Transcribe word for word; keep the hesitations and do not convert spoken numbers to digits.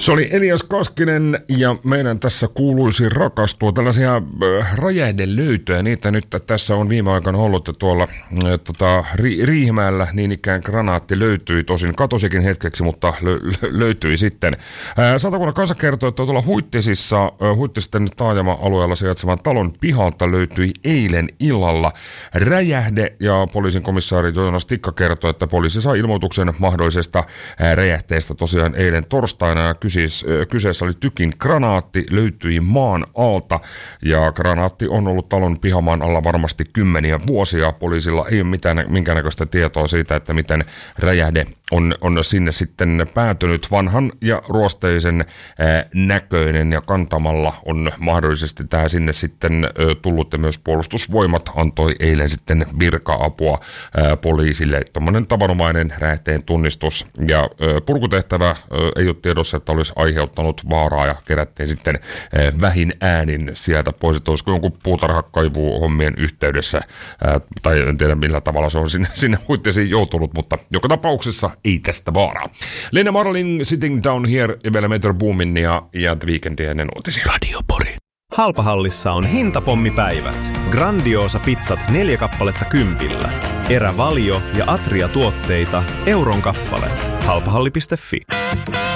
Se oli Elias Kaskinen ja meidän tässä kuuluisi rakastua. Tällaisia äh, räjähdelöytöjä, niitä nyt tässä on viime aikoina ollut tuolla äh, tota, ri- Riihimäellä, niin ikään granaatti löytyi, tosin katosikin hetkeksi, mutta lö- lö- löytyi sitten. Äh, Satakunnan Kansa kertoo, että tuolla Huittisissa, äh, Huittisten taajama-alueella sijaitsevan talon pihalta löytyi eilen illalla räjähde ja poliisin komissaari Joonas Tikka kertoi, että poliisi sai ilmoituksen mahdollisesta äh, räjähteestä tosiaan eilen torstaina ja kyseessä oli tykin granaatti, löytyi maan alta ja granaatti on ollut talon pihamaan alla varmasti kymmeniä vuosia. Poliisilla ei ole mitään, minkäännäköistä tietoa siitä, että miten räjähde on, on sinne sitten päätynyt. Vanhan ja ruosteisen ää, näköinen ja kantamalla on mahdollisesti tämä sinne sitten ä, tullut ja myös puolustusvoimat antoi eilen sitten virka-apua ää, poliisille. Tuommoinen tavanomainen räjähteen tunnistus ja ä, purkutehtävä ä, ei ole tiedossa, että olisi aiheuttanut vaaraa ja kerättiin sitten eh, vähin äänin sieltä pois, että olisiko jonkun puutarhakaivuhommien yhteydessä, eh, tai en tiedä millä tavalla se on sinne, sinne Huittisiin joutunut, mutta joka tapauksessa ei tästä vaaraa. Lena Marlin, Sitting Down Here, ja vielä Metro Boomin ja, ja The Weekendin ennen uutisia. Radio Pori. Halpahallissa on hintapommipäivät. Grandiosa pizzat neljä kappaletta kympillä. Erävalio ja Atria tuotteita euron kappale. Halpahalli piste fi.